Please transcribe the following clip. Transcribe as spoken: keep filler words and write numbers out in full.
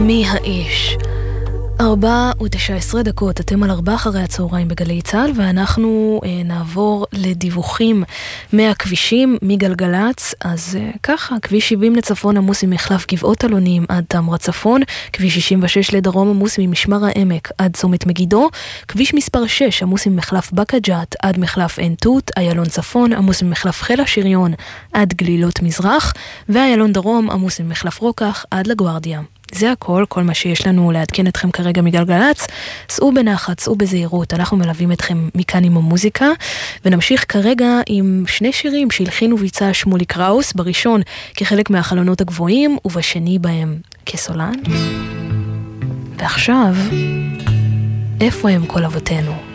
מי האיש? ארבע ותשע עשרה דקות, אתם על ארבע אחרי הצהריים בגלי צהל, ואנחנו אה, נעבור לדיווחים מהכבישים, מגלגלץ. אז אה, ככה, כביש שבעים לצפון עמוס ממחלף גבעות אלונים עד תמרה צפון, כביש שישים ושש לדרום עמוס ממשמר העמק עד צומת מגידו, כביש מספר שש עמוס ממחלף בקג'ת עד מחלף עין תות, איילון צפון עמוס ממחלף חיל השריון עד גלילות מזרח, ואיילון דרום עמוס ממחלף רוקח עד לגוארדיה. זה הכל, כל מה שיש לנו לעדכן אתכם כרגע מגלגלץ. סעו בנחת, סעו בזהירות, אנחנו מלווים אתכם מכאן עם המוזיקה, ונמשיך כרגע עם שני שירים שהלחין וביצע שמולי קראוס, בראשון כחלק מהחלונות הגבוהים, ובשני בהם כסולן. ועכשיו, איפה הם כל אבותינו?